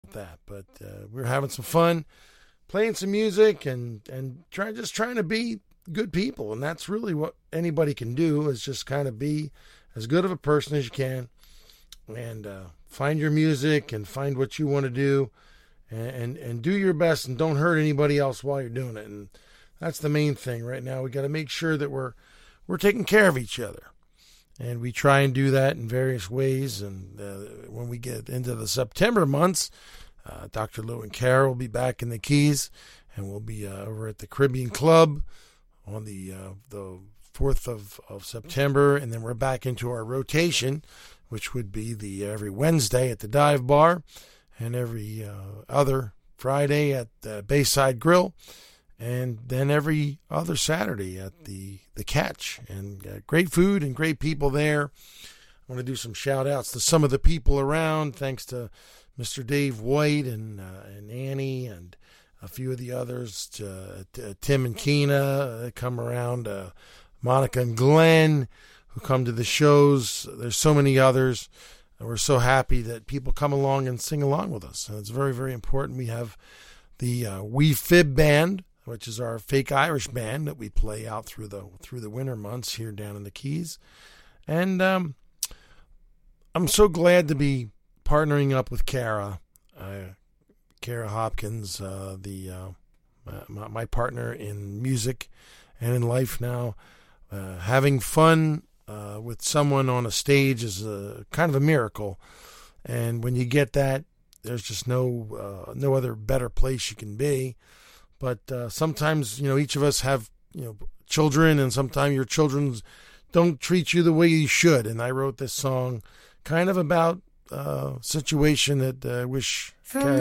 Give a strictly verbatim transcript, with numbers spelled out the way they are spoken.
with that. But uh, we're having some fun, playing some music, and and trying just trying to be good people. And that's really what anybody can do, is just kind of be as good of a person as you can, and uh, find your music and find what you want to do, and, and and do your best, and don't hurt anybody else while you're doing it. And that's the main thing right now. We got to make sure that we're we're taking care of each other. And we try and do that in various ways. And uh, when we get into the September months, uh, Doctor Lou and Kara will be back in the Keys, and we'll be uh, over at the Caribbean Club on the uh, the fourth of, of September. And then we're back into our rotation, which would be the every Wednesday at the Dive Bar, and every uh, other Friday at the Bayside Grill, and then every other Saturday at the, the Catch. And uh, great food and great people there. I want to do some shout-outs to some of the people around, thanks to Mister Dave White and uh, and Annie and a few of the others, to, to Tim and Keena uh, come around, uh, Monica and Glenn who come to the shows. There's so many others. And we're so happy that people come along and sing along with us. And it's very, very important. We have the uh, We Fib Band, which is our fake Irish band that we play out through the through the winter months here down in the Keys. And um, I'm so glad to be partnering up with Kara, uh, Kara Hopkins, uh, the uh, my, my partner in music and in life now. Uh, having fun uh, with someone on a stage is a kind of a miracle, and when you get that, there's just no uh, no other better place you can be. But uh, sometimes, you know, each of us have, you know, children, and sometimes your children don't treat you the way you should. And I wrote this song kind of about a situation that I wish